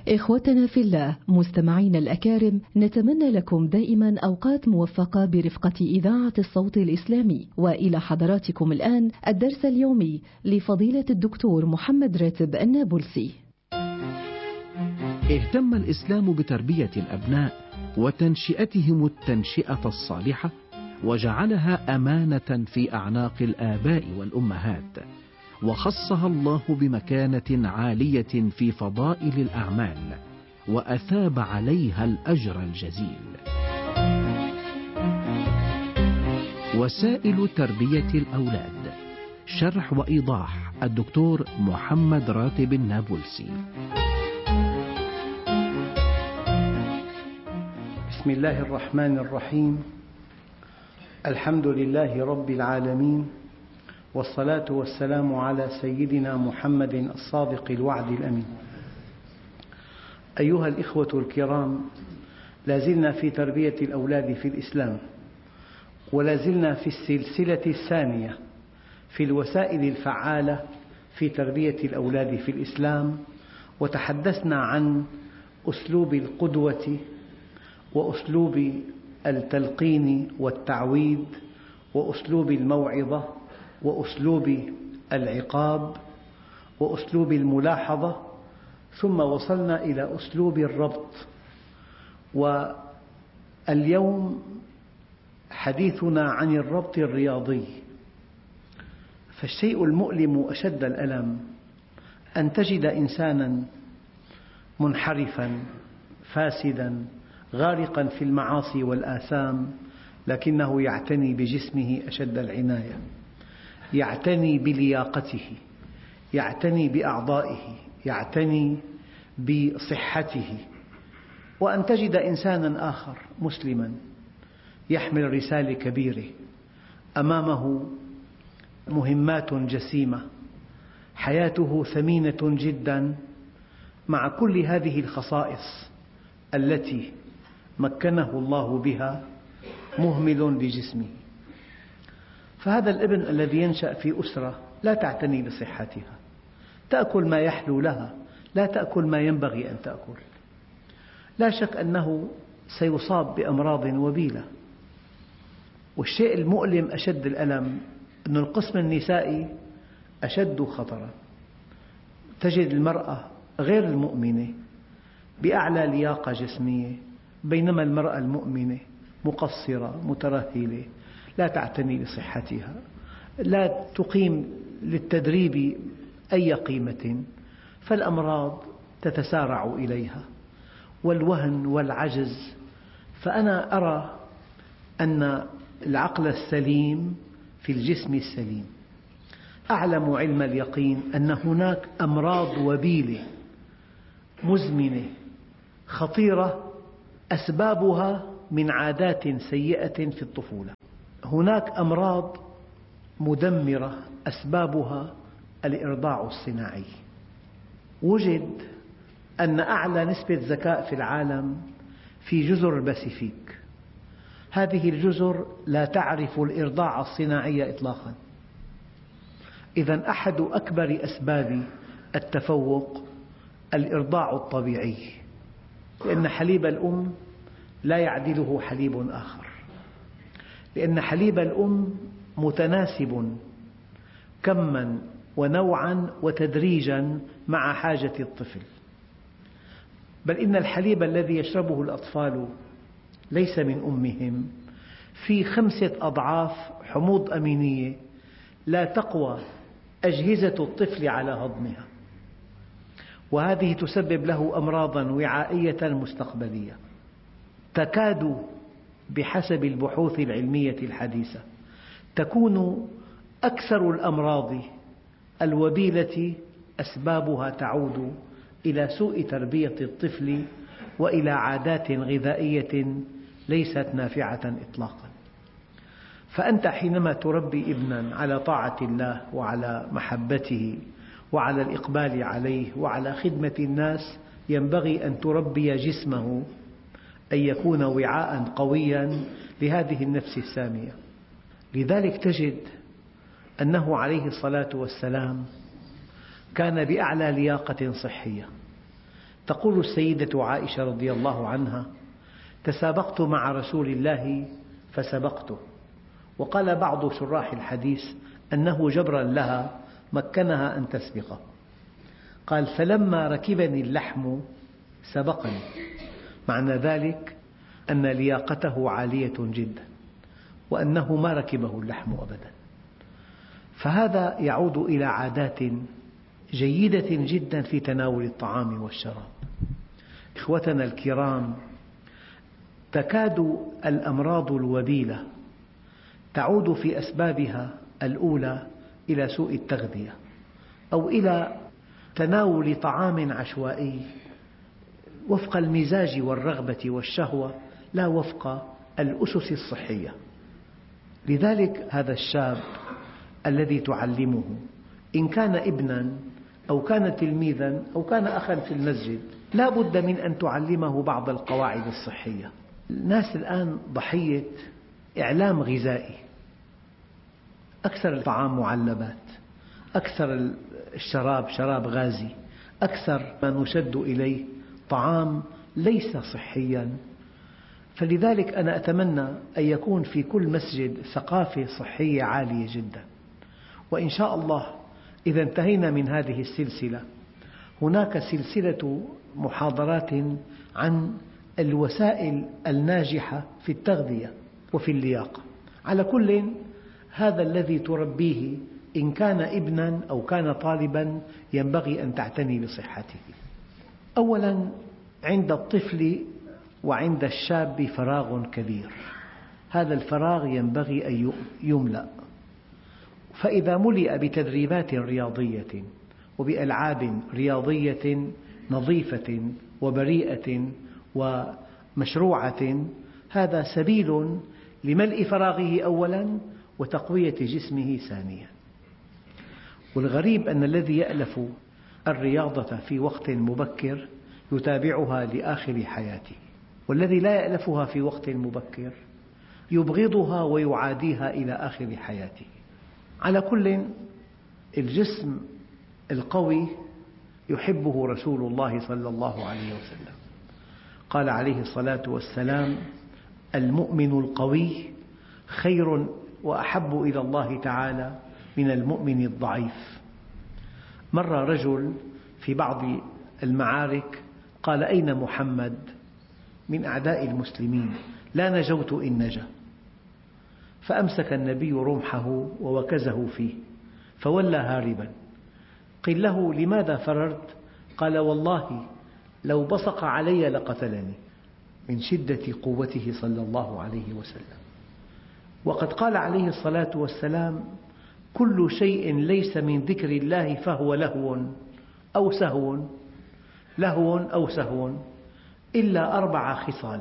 إخوتنا في الله، مستمعين الأكارم، نتمنى لكم دائما أوقات موفقة برفقة إذاعة الصوت الإسلامي. وإلى حضراتكم الآن الدرس اليومي لفضيلة الدكتور محمد راتب النابلسي. اهتم الإسلام بتربية الأبناء وتنشئتهم التنشئة الصالحة، وجعلها أمانة في أعناق الآباء والأمهات، وخصها الله بمكانة عالية في فضائل الأعمال، وأثاب عليها الأجر الجزيل. وسائل تربية الأولاد، شرح وإيضاح الدكتور محمد راتب النابلسي. بسم الله الرحمن الرحيم. الحمد لله رب العالمين، والصلاة والسلام على سيدنا محمد الصادق الوعد الأمين. أيها الإخوة الكرام، لازلنا في تربية الأولاد في الإسلام، ولازلنا في السلسلة الثانية في الوسائل الفعالة في تربية الأولاد في الإسلام، وتحدثنا عن أسلوب القدوة وأسلوب التلقين والتعويد وأسلوب الموعظة وأسلوب العقاب وأسلوب الملاحظة، ثم وصلنا إلى أسلوب الربط. واليوم حديثنا عن الربط الرياضي. فالشيء المؤلم أشد الألم أن تجد إنسانا منحرفا فاسدا غارقا في المعاصي والآثام، لكنه يعتني بجسمه أشد العناية، يعتني بلياقته، يعتني بأعضائه، يعتني بصحته. وأن تجد إنسانا آخر مسلما يحمل رسالة كبيرة، أمامه مهمات جسيمة، حياته ثمينة جدا، مع كل هذه الخصائص التي مكنه الله بها، مهمل لجسمه. فهذا الابن الذي ينشأ في أسرة لا تعتني بصحتها، تأكل ما يحلو لها، لا تأكل ما ينبغي أن تأكل، لا شك أنه سيصاب بأمراض وبيلة. والشيء المؤلم أشد الألم أن القسم النسائي أشد خطرا. تجد المرأة غير المؤمنة بأعلى لياقة جسمية، بينما المرأة المؤمنة مقصرة مترهلة، لا تعتني بصحتها، لا تقيم للتدريب أي قيمة، فالأمراض تتسارع إليها والوهن والعجز. فأنا أرى أن العقل السليم في الجسم السليم. أعلم علم اليقين أن هناك أمراض وبيلة مزمنة خطيرة أسبابها من عادات سيئة في الطفولة. هناك أمراض مدمرة أسبابها الإرضاع الصناعي. وجد أن أعلى نسبة ذكاء في العالم في جزر الباسيفيك. هذه الجزر لا تعرف الإرضاع الصناعي إطلاقا. إذن أحد أكبر أسباب التفوق الإرضاع الطبيعي، لأن حليب الأم لا يعدله حليب آخر، لأن حليب الأم متناسب كماً ونوعاً وتدريجاً مع حاجة الطفل. بل إن الحليب الذي يشربه الأطفال ليس من أمهم، في 5 أضعاف حموض أمينية لا تقوى أجهزة الطفل على هضمها، وهذه تسبب له أمراضاً وعائية مستقبلية تكاد بحسب البحوث العلمية الحديثة تكون أكثر الأمراض الوبيلة أسبابها تعود إلى سوء تربية الطفل وإلى عادات غذائية ليست نافعة إطلاقا. فأنت حينما تربي ابنا على طاعة الله وعلى محبته وعلى الإقبال عليه وعلى خدمة الناس، ينبغي أن تربي جسمه أن يكون وعاء قويا لهذه النفس السامية. لذلك تجد أنه عليه الصلاة والسلام كان بأعلى لياقة صحية، تقول السيدة عائشة رضي الله عنها: تسابقت مع رسول الله فسبقته. وقال بعض شراح الحديث أنه جبرا لها مكنها أن تسبقه. قال: فلما ركبني اللحم سبقني، معنى ذلك أن لياقته عالية جدا، وأنه ما ركبه اللحم أبدا. فهذا يعود إلى عادات جيدة جدا في تناول الطعام والشراب. إخوتنا الكرام، تكاد الأمراض الوبيلة تعود في أسبابها الأولى إلى سوء التغذية، أو إلى تناول طعام عشوائي وفق المزاج والرغبة والشهوة، لا وفق الأسس الصحية. لذلك هذا الشاب الذي تعلمه، إن كان ابنا أو كان تلميذا أو كان أخا في المسجد، لا بد من أن تعلمه بعض القواعد الصحية. الناس الآن ضحية إعلام غذائي، أكثر الطعام معلبات، أكثر الشراب شراب غازي، أكثر ما نشد إليه طعام ليس صحيا. فلذلك أنا أتمنى أن يكون في كل مسجد ثقافة صحية عالية جدا. وإن شاء الله إذا انتهينا من هذه السلسلة، هناك سلسلة محاضرات عن الوسائل الناجحة في التغذية وفي اللياقة. على كل، هذا الذي تربيه إن كان ابنا أو كان طالبا ينبغي أن تعتني بصحته. أولا، عند الطفل وعند الشاب فراغ كبير، هذا الفراغ ينبغي أن يملأ. فإذا ملئ بتدريبات رياضية وبألعاب رياضية نظيفة وبريئة ومشروعة، هذا سبيل لملء فراغه أولا وتقوية جسمه ثانيا. والغريب أن الذي يألف الرياضة في وقت مبكر يتابعها لآخر حياته، والذي لا يألفها في وقت مبكر يبغضها ويعاديها إلى آخر حياته. على كل، الجسم القوي يحبه رسول الله صلى الله عليه وسلم. قال عليه الصلاة والسلام: المؤمن القوي خير وأحب إلى الله تعالى من المؤمن الضعيف. مر رجل في بعض المعارك قال: أين محمد من أعداء المسلمين؟ لا نجوت إن نجا. فأمسك النبي رمحه ووكزه فيه فولى هاربا. قيل له: لماذا فررت؟ قال: والله لو بصق علي لقتلني، من شدة قوته صلى الله عليه وسلم. وقد قال عليه الصلاة والسلام: كل شيء ليس من ذكر الله فهو لهو أو سهو، لهو أو سهو، إلا 4 خصال: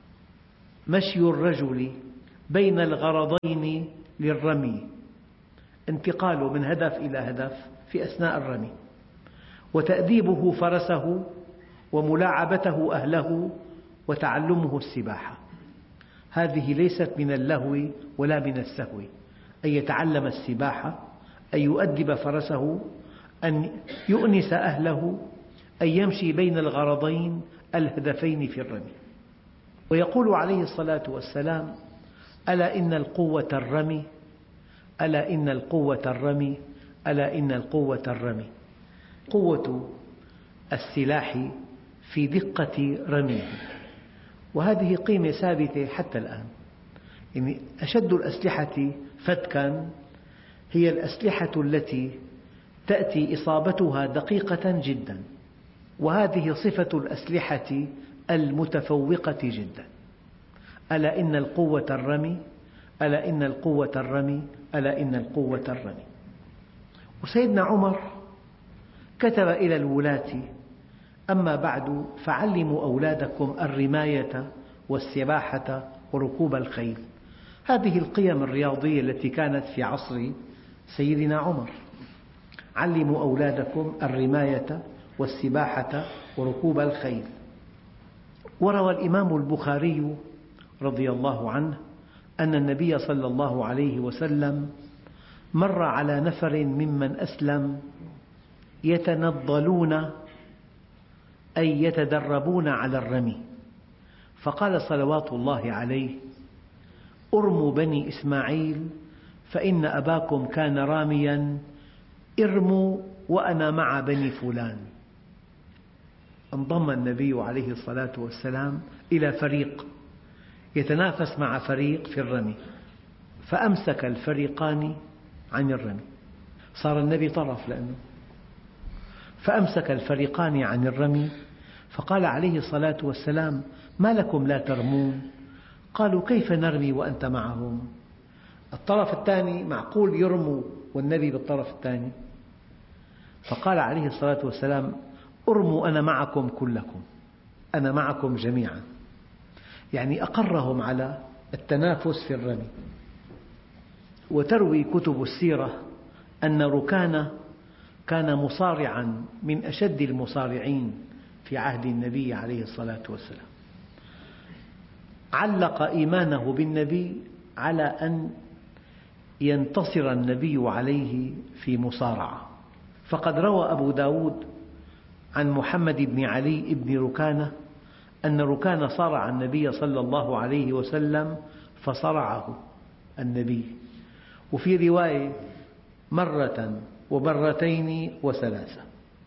مشي الرجل بين الغرضين للرمي، انتقاله من هدف إلى هدف في أثناء الرمي، وتأديبه فرسه، وملاعبته أهله، وتعلمه السباحة. هذه ليست من اللهو ولا من السهو، أن يتعلم السباحة، أن يؤدب فرسه، أن يؤنس أهله، أن يمشي بين الغرضين الهدفين في الرمي. ويقول عليه الصلاة والسلام: ألا إن القوة الرمي، ألا إن القوة الرمي، ألا إن القوة الرمي. قوة السلاح في دقة رميه، وهذه قيمة ثابتة حتى الآن. يعني أشد الأسلحة فتكا هي الأسلحة التي تأتي إصابتها دقيقة جدا، وهذه صفة الأسلحة المتفوقة جدا. ألا إن القوة الرمي، ألا إن القوة الرمي، ألا إن القوة الرمي. وسيدنا عمر كتب إلى الولاة: أما بعد فعلموا أولادكم الرماية والسباحة وركوب الخيل. هذه القيم الرياضية التي كانت في عصر سيدنا عمر: علموا أولادكم الرماية والسباحة وركوب الخيل. وروى الإمام البخاري رضي الله عنه أن النبي صلى الله عليه وسلم مر على نفر ممن أسلم يتنضلون أي يتدربون على الرمي، فقال صلوات الله عليه: ارموا بني إسماعيل فإن أباكم كان راميا، ارموا وأنا مع بني فلان. انضم النبي عليه الصلاة والسلام إلى فريق يتنافس مع فريق في الرمي، فأمسك الفريقان عن الرمي، صار النبي طرف لأنه، فأمسك الفريقان عن الرمي، فقال عليه الصلاة والسلام: ما لكم لا ترمون؟ قالوا: كيف نرمي وأنت معهم؟ الطرف الثاني معقول يرموا والنبي بالطرف الثاني؟ فقال عليه الصلاة والسلام: ارموا أنا معكم كلكم، أنا معكم جميعا، يعني أقرهم على التنافس في الرمي. وتروي كتب السيرة أن ركانة كان مصارعا من أشد المصارعين في عهد النبي عليه الصلاة والسلام، علق إيمانه بالنبي على أن ينتصر النبي عليه في مصارعة. فقد روى أبو داود عن محمد بن علي بن ركانة أن ركانة صارع النبي صلى الله عليه وسلم فصرعه النبي، وفي رواية مرة ومرتين وثلاثة.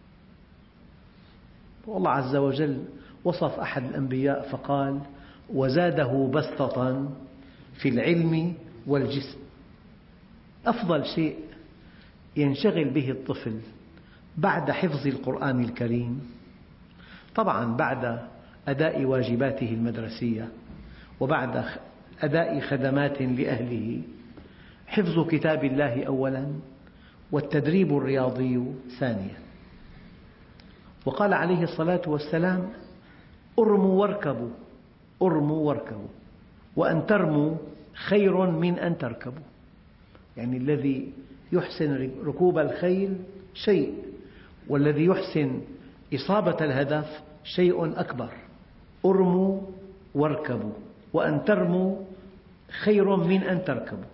والله عز وجل وصف أحد الأنبياء فقال: وزاده بسطة في العلم والجسم. أفضل شيء ينشغل به الطفل بعد حفظ القرآن الكريم، طبعا بعد أداء واجباته المدرسية وبعد أداء خدمات لأهله، حفظ كتاب الله أولا، والتدريب الرياضي ثانيا. وقال عليه الصلاة والسلام: ارموا واركبوا، ارموا واركبوا، وأن ترموا خير من أن تركبوا. يعني الذي يحسن ركوب الخيل شيء، والذي يحسن إصابة الهدف شيء أكبر. ارموا واركبوا، وأن ترموا خير من أن تركبوا.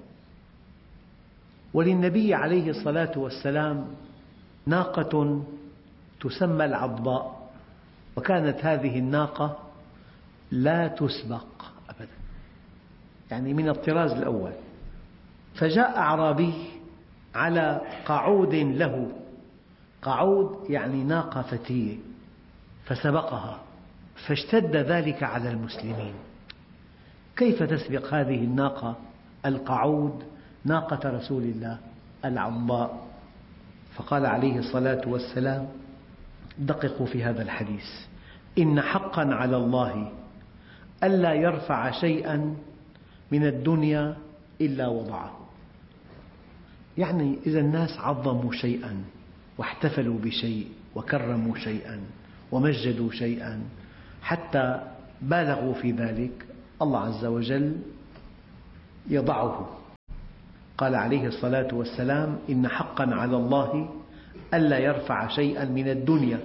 وللنبي عليه الصلاة والسلام ناقة تسمى العضباء، وكانت هذه الناقة لا تسبق أبدا، يعني من الطراز الأول. فجاء أعرابي على قعود له، قعود يعني ناقة فتية، فسبقها، فاشتد ذلك على المسلمين: كيف تسبق هذه الناقة القعود ناقة رسول الله العضباء؟ فقال عليه الصلاة والسلام: دققوا في هذا الحديث، إن حقا على الله ألا يرفع شيئا من الدنيا إلا وضعه. يعني إذا الناس عظموا شيئا واحتفلوا بشيء وكرموا شيئا ومجدوا شيئا حتى بالغوا في ذلك، الله عز وجل يضعه. قال عليه الصلاة والسلام: إن حقا على الله ألا يرفع شيئا من الدنيا،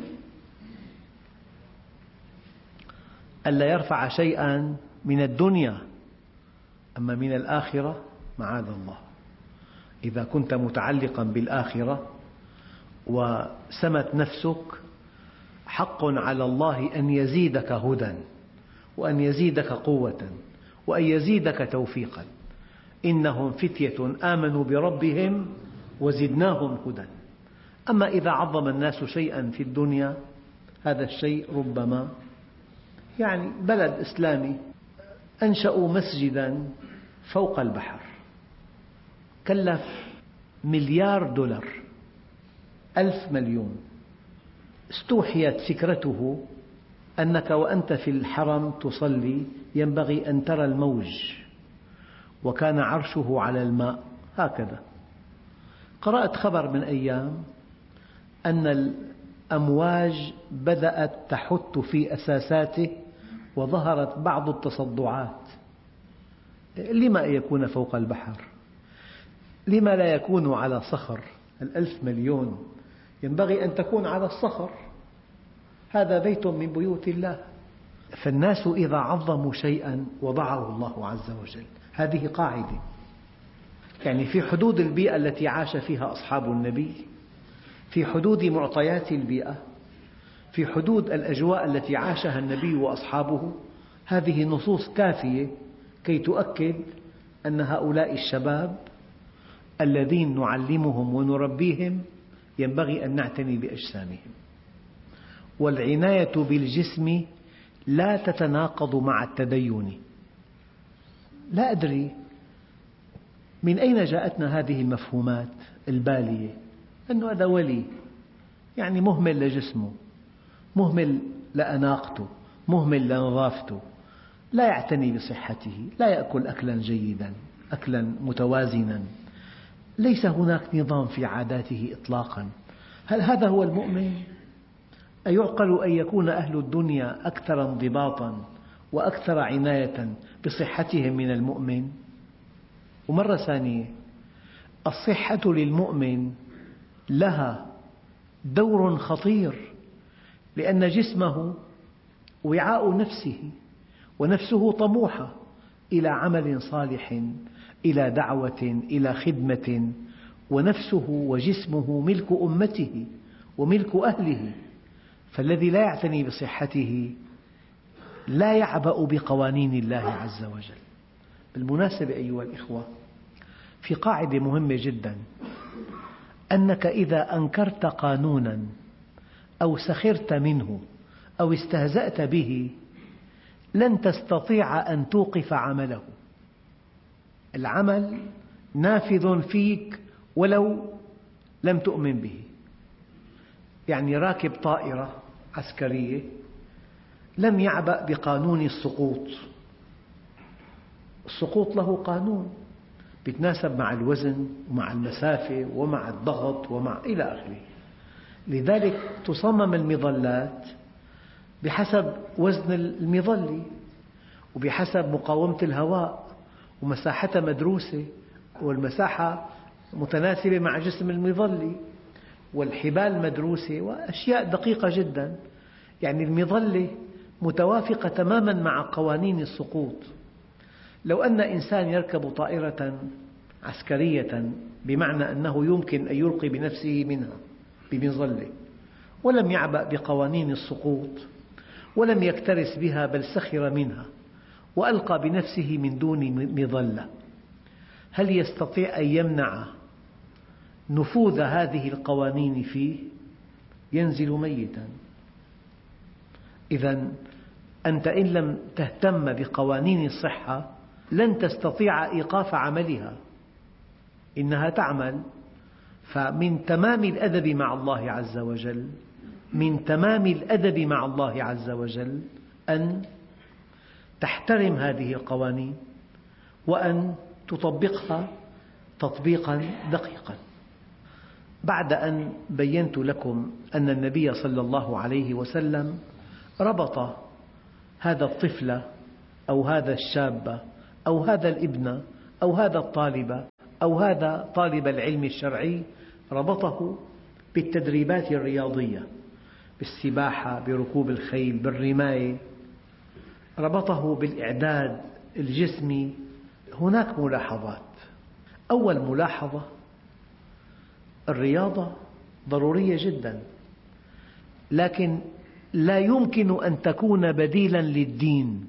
ألا يرفع شيئا من الدنيا، أما من الآخرة معاذ الله. إذا كنت متعلقا بالآخرة وسمت نفسك، حق على الله أن يزيدك هدى، وأن يزيدك قوة، وأن يزيدك توفيقا. إنهم فتية آمنوا بربهم وزدناهم هدى. أما إذا عظم الناس شيئا في الدنيا، هذا الشيء ربما يعني بلد إسلامي أنشأوا مسجدا فوق البحر، كلف $1,000,000,000، 1,000 مليون. استوحيت فكرته أنك وأنت في الحرم تصلي ينبغي أن ترى الموج، وكان عرشه على الماء هكذا. قرأت خبر من أيام أن الأمواج بدأت تحت في أساساته وظهرت بعض التصدعات. لما يكون فوق البحر؟ لما لا يكون على صخر؟ 1,000 مليون ينبغي أن تكون على الصخر، هذا بيت من بيوت الله. فالناس إذا عظموا شيئا وضعه الله عز وجل، هذه قاعدة. يعني في حدود البيئة التي عاش فيها أصحاب النبي، في حدود معطيات البيئة، في حدود الأجواء التي عاشها النبي وأصحابه. هذه نصوص كافية كي تؤكد أن هؤلاء الشباب الذين نعلمهم ونربيهم ينبغي أن نعتني بأجسامهم. والعناية بالجسم لا تتناقض مع التدين. لا أدري من أين جاءتنا هذه المفهومات البالية، أنه هذا ولي، يعني مهمل لجسمه، مهمل لأناقته، مهمل لنظافته، لا يعتني بصحته، لا يأكل أكلا جيدا، أكلا متوازنا، ليس هناك نظام في عاداته إطلاقا. هل هذا هو المؤمن؟ أيعقل أن يكون أهل الدنيا أكثر انضباطا وأكثر عناية بصحتهم من المؤمن؟ ومرة ثانية، الصحة للمؤمن لها دور خطير، لأن جسمه وعاء نفسه، ونفسه طموحة إلى عمل صالح، إلى دعوة، إلى خدمة، ونفسه وجسمه ملك أمته وملك أهله. فالذي لا يعتني بصحته لا يعبأ بقوانين الله عز وجل. بالمناسبة أيها الإخوة، في قاعدة مهمة جدا، أنك إذا أنكرت قانونا أو سخرت منه أو استهزأت به لن تستطيع أن توقف عمله. العمل نافذ فيك ولو لم تؤمن به. يعني راكب طائرة عسكرية لم يعبأ بقانون السقوط. السقوط له قانون يتناسب مع الوزن ومع المسافة ومع الضغط ومع إلى آخره. لذلك تصمم المظلات بحسب وزن المظلة وبحسب مقاومة الهواء، ومساحتها مدروسة، والمساحة متناسبة مع جسم المظلة، والحبال مدروسة، وأشياء دقيقة جدا. يعني المظلة متوافقة تماما مع قوانين السقوط. لو أن إنسان يركب طائرة عسكرية بمعنى أنه يمكن أن يلقي بنفسه منها بمظلة ولم يعبأ بقوانين السقوط ولم يكترث بها بل سخر منها وألقى بنفسه من دون مظلة، هل يستطيع أن يمنع نفوذ هذه القوانين فيه؟ ينزل ميتا. إذن أنت إن لم تهتم بقوانين الصحة لن تستطيع إيقاف عملها، إنها تعمل. فمن تمام الأدب مع الله عز وجل، من تمام الأدب مع الله عز وجل أن تحترم هذه القوانين وأن تطبقها تطبيقا دقيقا. بعد أن بينت لكم أن النبي صلى الله عليه وسلم ربط هذا الطفل أو هذا الشاب أو هذا الابن أو هذا الطالب أو هذا طالب العلم الشرعي، ربطه بالتدريبات الرياضية، بالسباحة، بركوب الخيل، بالرماية، ربطه بالإعداد الجسمي. هناك ملاحظات. أول ملاحظة، الرياضة ضرورية جدا، لكن لا يمكن أن تكون بديلا للدين.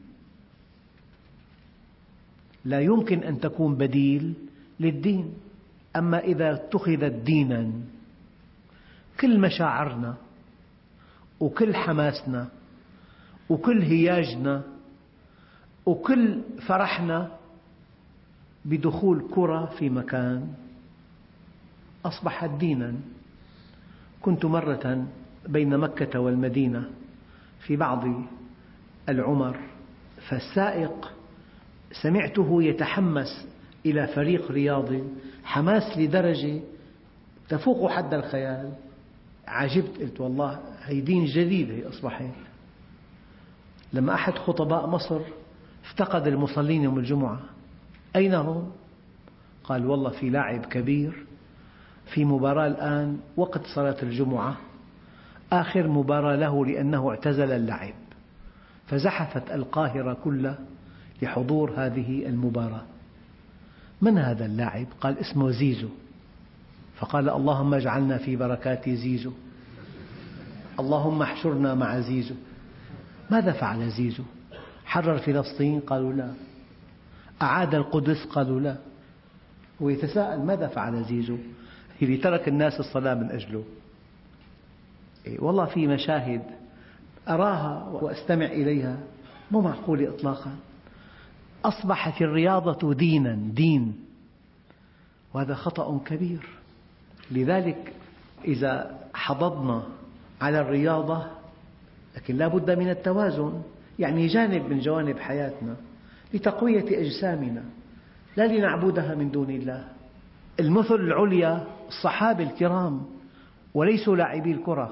لا يمكن أن تكون بديل للدين. أما إذا اتخذت دينا، كل مشاعرنا وكل حماسنا وكل هياجنا وكل فرحنا بدخول كرة في مكان أصبحت دينا. كنت مرة بين مكة والمدينة في بعض العمر، فالسائق سمعته يتحمس إلى فريق رياضي حماس لدرجة تفوق حد الخيال. عجبت، قلت والله هي دين جديد، هي أصبحت. لما أحد خطباء مصر افتقد المصلين يوم الجمعة، أين هم؟ قال والله في لاعب كبير في مباراة الآن وقت صلاة الجمعة، آخر مباراة له لأنه اعتزل اللعب، فزحفت القاهرة كلها لحضور هذه المباراة. من هذا اللاعب؟ قال اسمه زيزو. فقال اللهم اجعلنا في بركات زيزو. اللهم احشرنا مع زيزو. ماذا فعل زيزو؟ حرر فلسطين؟ قالوا لا. أعاد القدس؟ قالوا لا. ويتساءل ماذا فعل زيزو اللي ترك الناس الصلاة من أجله. والله في مشاهد أراها وأستمع إليها مو معقولة إطلاقا. أصبحت الرياضة دين، وهذا خطأ كبير. لذلك إذا حضضنا على الرياضة، لكن لا بد من التوازن، يعني جانب من جوانب حياتنا لتقوية أجسامنا لا لنعبدها من دون الله. المثل العليا الصحابة الكرام وليسوا لاعبي الكرة.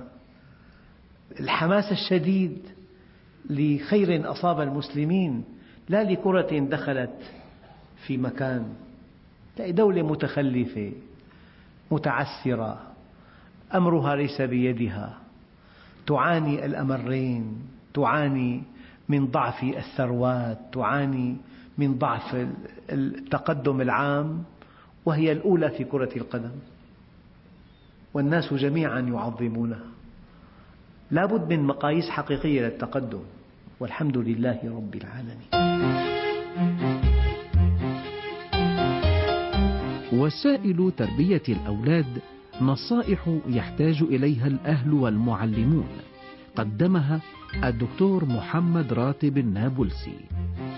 الحماس الشديد لخير أصاب المسلمين لا لكرة دخلت في مكان. دولة متخلفة متعسرة أمرها ليس بيدها، تعاني الأمرين، تعاني من ضعف الثروات، تعاني من ضعف التقدم العام، وهي الأولى في كرة القدم، والناس جميعا يعظمونها. لا بد من مقاييس حقيقية للتقدم، والحمد لله رب العالمين. وسائل تربية الأولاد نصائح يحتاج إليها الأهل والمعلمون، قدمها الدكتور محمد راتب النابلسي.